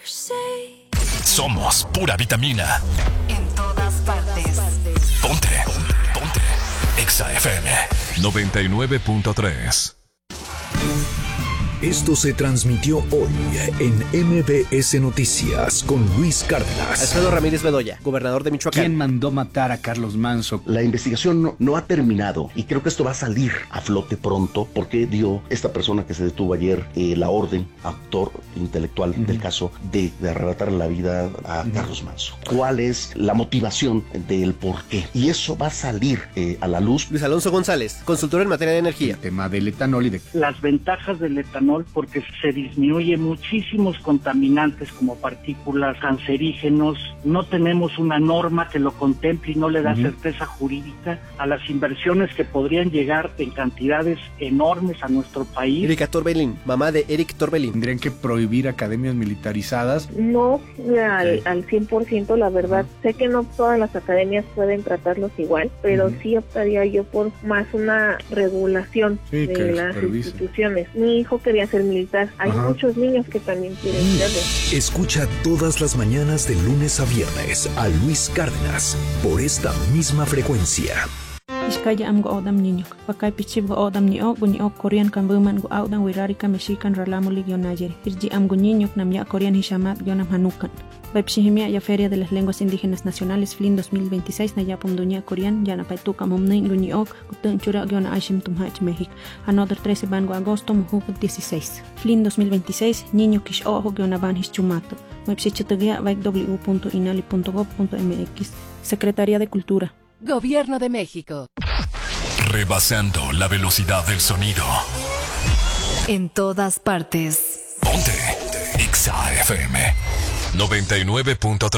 Somos pura vitamina. En todas partes. Ponte. Exa FM 99.3. Esto se transmitió hoy en MBS Noticias con Luis Cárdenas. Alfredo Ramírez Bedoya, gobernador de Michoacán. ¿Quién mandó matar a Carlos Manso? La investigación no ha terminado y creo que esto va a salir a flote pronto porque dio esta persona que se detuvo ayer la orden, actor intelectual del caso, de arrebatar la vida a Carlos Manso. ¿Cuál es la motivación del por qué? Y eso va a salir a la luz. Luis Alonso González, consultor en materia de energía. El tema del etanol y de... Las ventajas del etanol porque se disminuye muchísimos contaminantes como partículas, cancerígenos. No tenemos una norma que lo contemple y no le da certeza jurídica a las inversiones que podrían llegar en cantidades enormes a nuestro país. Erika Torbellín, mamá de Eric Torbellín. ¿Tendrían que prohibir academias militarizadas? No al 100%, la verdad. Sé que no todas las academias pueden tratarlos igual, pero sí optaría yo por más una regulación de las instituciones. Mi hijo quería ser militar. Hay muchos niños que también quieren serlo. Escucha todas las mañanas de lunes a viernes a Luis Cárdenas por esta misma frecuencia. Iskaya am go odam niño. Pakai pichib go odam niño, guño Korean kambuman go audan wirarika mexican ralamo ligionayeri. Irji am go niño nam ya Korean hishamat yonam hanukan. Baipshihimia ya Feria de las Lenguas Indígenas Nacionales FLIN 2026 na yapum dunia Korean yana paituka momnein guñiok gutun chura yona aishim tumhach México. Another 13 ban go agosto mujuk 16. FLIN 2026 niño kish ojo yona ban hischumato. Baipshichatagia www.inali.gov.mx. Secretaría de Cultura. Gobierno de México. Rebasando la velocidad del sonido. En todas partes. Ponte Exa FM 99.3.